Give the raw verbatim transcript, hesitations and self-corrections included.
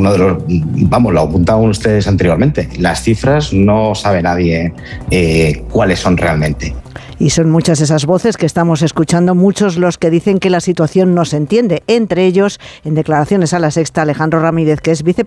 uno de los, vamos, lo apuntaban ustedes anteriormente, las cifras no sabe nadie eh, cuáles son realmente. Y son muchas esas voces que estamos escuchando, muchos los que dicen que la situación no se entiende. Entre ellos, en declaraciones a La Sexta, Alejandro Ramírez, que es vicepresidente